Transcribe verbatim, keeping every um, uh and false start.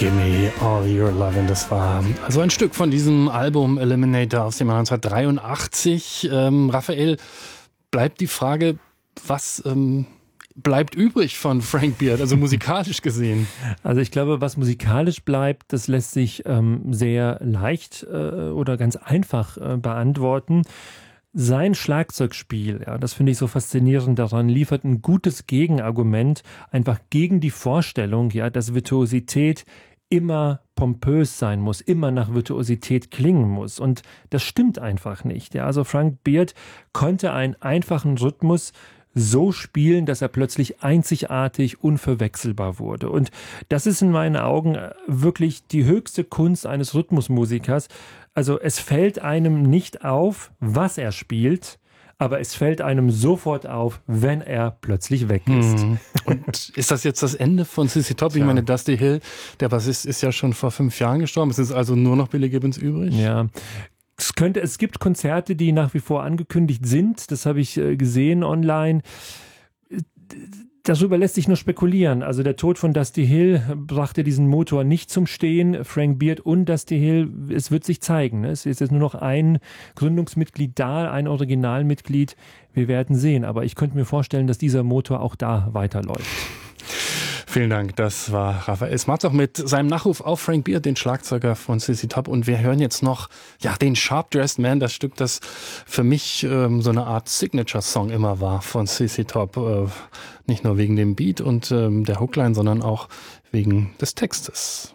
Gimme All Your Lovin', das war also ein Stück von diesem Album Eliminator aus dem Jahr neunzehnhundertdreiundachtzig. Ähm, Raphael, bleibt die Frage, was ähm, bleibt übrig von Frank Beard, also musikalisch gesehen? Also ich glaube, was musikalisch bleibt, das lässt sich ähm, sehr leicht äh, oder ganz einfach äh, beantworten. Sein Schlagzeugspiel, ja, das finde ich so faszinierend daran, liefert ein gutes Gegenargument, einfach gegen die Vorstellung, ja, dass Virtuosität immer pompös sein muss, immer nach Virtuosität klingen muss. Und das stimmt einfach nicht. Ja. Also Frank Beard konnte einen einfachen Rhythmus so spielen, dass er plötzlich einzigartig, unverwechselbar wurde. Und das ist in meinen Augen wirklich die höchste Kunst eines Rhythmusmusikers. Also es fällt einem nicht auf, was er spielt, aber es fällt einem sofort auf, wenn er plötzlich weg ist. Hm. Und ist das jetzt das Ende von C C Top? Ich ja. meine, Dusty Hill, der Bassist, ist ja schon vor fünf Jahren gestorben. Es ist also nur noch Billy Gibbons übrig? Ja. Es könnte, es gibt Konzerte, die nach wie vor angekündigt sind. Das habe ich äh, gesehen online. Darüber lässt sich nur spekulieren. Also der Tod von Dusty Hill brachte diesen Motor nicht zum Stehen. Frank Beard und Dusty Hill, es wird sich zeigen. Ne? Es ist jetzt nur noch ein Gründungsmitglied da, ein Originalmitglied. Wir werden sehen. Aber ich könnte mir vorstellen, dass dieser Motor auch da weiterläuft. Vielen Dank, das war Raphael Smartsoch mit seinem Nachruf auf Frank Beard, den Schlagzeuger von C C Top. Und wir hören jetzt noch ja, den Sharp Dressed Man, das Stück, das für mich ähm, so eine Art Signature-Song immer war von C C Top. Äh, nicht nur wegen dem Beat und ähm, der Hookline, sondern auch wegen des Textes.